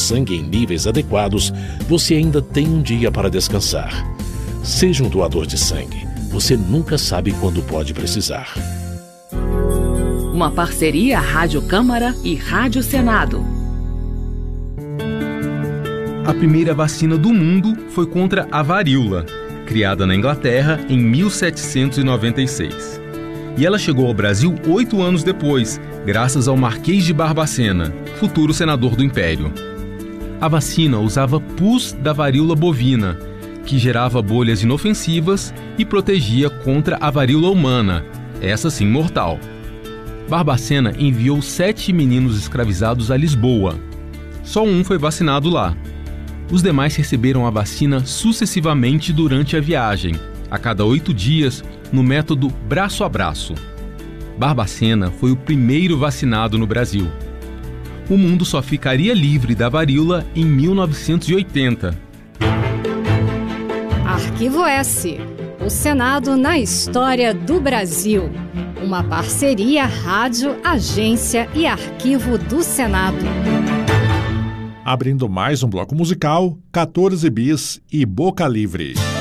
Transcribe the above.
sangue em níveis adequados, você ainda tem um dia para descansar. Seja um doador de sangue. Você nunca sabe quando pode precisar. Uma parceria Rádio Câmara e Rádio Senado. A primeira vacina do mundo foi contra a varíola, criada na Inglaterra em 1796. E ela chegou ao Brasil 8 anos depois, graças ao Marquês de Barbacena, futuro senador do Império. A vacina usava pus da varíola bovina, que gerava bolhas inofensivas e protegia contra a varíola humana, essa sim mortal. Barbacena enviou 7 meninos escravizados a Lisboa. Só um foi vacinado lá. Os demais receberam a vacina sucessivamente durante a viagem, a cada 8 dias, no método braço a braço. Barbacena foi o primeiro vacinado no Brasil. O mundo só ficaria livre da varíola em 1980. Arquivo S. O Senado na história do Brasil. Uma parceria Rádio, Agência e Arquivo do Senado. Abrindo mais um bloco musical, 14 Bis e Boca Livre.